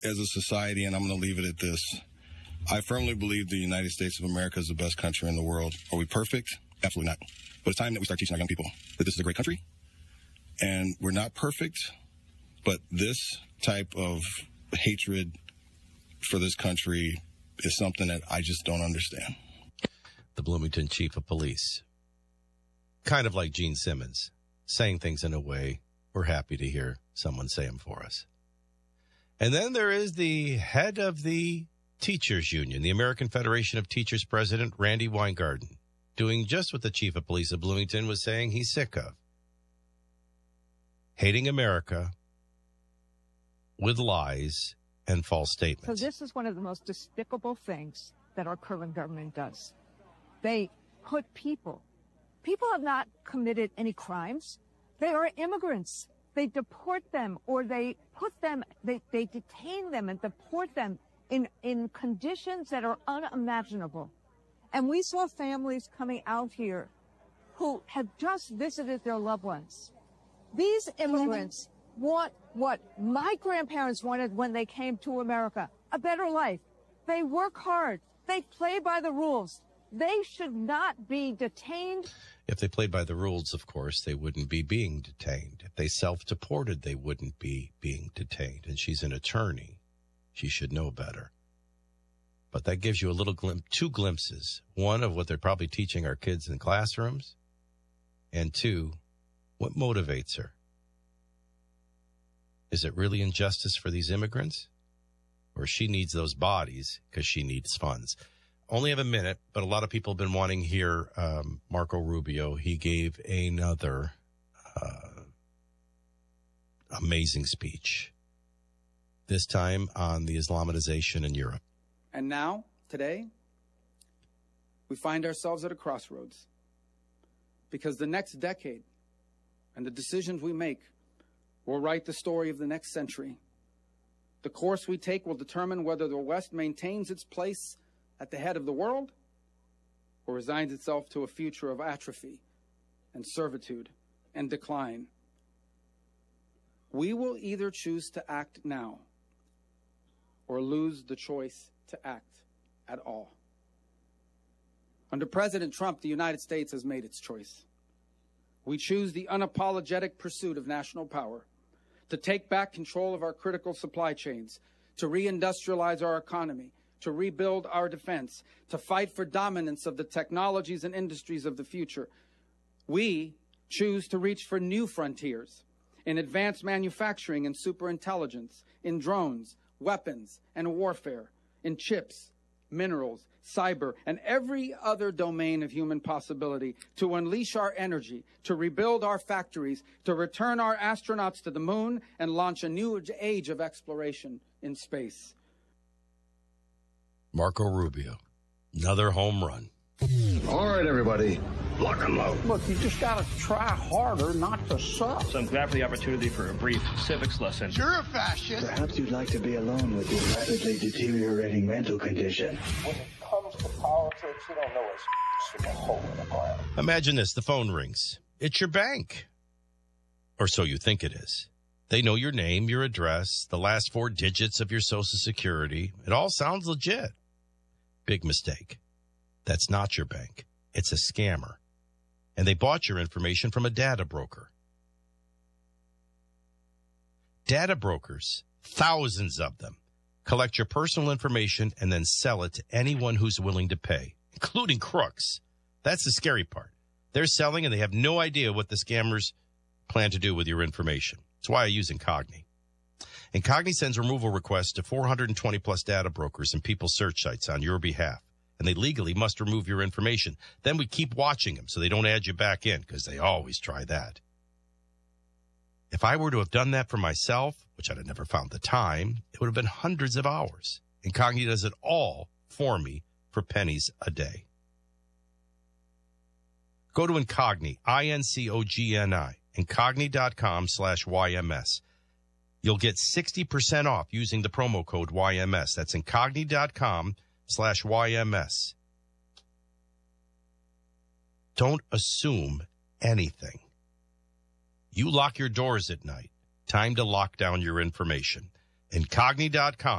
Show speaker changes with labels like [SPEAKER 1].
[SPEAKER 1] as a society, and I'm going to leave it at this, I firmly believe the United States of America is the best country in the world. Are we perfect? Absolutely not. But it's time that we start teaching our young people that this is a great country, and we're not perfect, but this type of hatred for this country is something that I just don't understand.
[SPEAKER 2] The Bloomington chief of police, kind of like Gene Simmons, saying things in a way we're happy to hear someone say them for us. And then there is the head of the Teachers Union, the American Federation of Teachers president, Randi Weingarten, doing just what the chief of police of Bloomington was saying he's sick of. Hating America with lies and false statements.
[SPEAKER 3] So this is one of the most despicable things that our current government does. They put people have not committed any crimes. They are immigrants. They deport them, or they detain them and deport them in conditions that are unimaginable. And we saw families coming out here who have just visited their loved ones. These immigrants want what my grandparents wanted when they came to America, a better life. They work hard. They play by the rules. They should not be detained.
[SPEAKER 2] If they played by the rules, of course, they wouldn't be being detained. If they self-deported, they wouldn't be being detained. And she's an attorney. She should know better. But that gives you a little two glimpses. One, of what they're probably teaching our kids in classrooms. And two, what motivates her. Is it really injustice for these immigrants? Or she needs those bodies because she needs funds? Only have a minute, but a lot of people have been wanting to hear Marco Rubio. He gave another amazing speech, this time on the Islamization in Europe.
[SPEAKER 4] And now, today, we find ourselves at a crossroads, because the next decade and the decisions we make will write the story of the next century. The course we take will determine whether the West maintains its place at the head of the world or resigns itself to a future of atrophy and servitude and decline. We will either choose to act now or lose the choice to act at all. Under President Trump, the United States has made its choice. We choose the unapologetic pursuit of national power, to take back control of our critical supply chains, to reindustrialize our economy, to rebuild our defense, to fight for dominance of the technologies and industries of the future. We choose to reach for new frontiers in advanced manufacturing and superintelligence, in drones, weapons, and warfare, in chips, minerals, cyber, and every other domain of human possibility, to unleash our energy, to rebuild our factories, to return our astronauts to the moon, and launch a new age of exploration in space.
[SPEAKER 2] Marco Rubio, another home run.
[SPEAKER 5] All right, everybody, lock and load.
[SPEAKER 6] Look, you just got to try harder not to suck.
[SPEAKER 7] So I'm glad for the opportunity for a brief civics lesson.
[SPEAKER 5] You're a fascist.
[SPEAKER 8] Perhaps you'd like to be alone with your rapidly deteriorating mental condition.
[SPEAKER 6] When it comes to politics, you don't know what's in the hole in the ground.
[SPEAKER 2] Imagine this, the phone rings. It's your bank. Or so you think it is. They know your name, your address, the last 4 digits of your Social Security. It all sounds legit. Big mistake. That's not your bank. It's a scammer. And they bought your information from a data broker. Data brokers, thousands of them, collect your personal information and then sell it to anyone who's willing to pay, including crooks. That's the scary part. They're selling and they have no idea what the scammers plan to do with your information. That's why I use Incogni. Incogni sends removal requests to 420 plus data brokers and people search sites on your behalf. And they legally must remove your information. Then we keep watching them so they don't add you back in, because they always try that. If I were to have done that for myself, which I'd have never found the time, it would have been hundreds of hours. Incogni does it all for me for pennies a day. Go to Incogni, Incogni, Incogni.com/YMS. You'll get 60% off using the promo code YMS. That's Incogni.com/YMS. Don't assume anything. You lock your doors at night. Time to lock down your information. Incogni.com.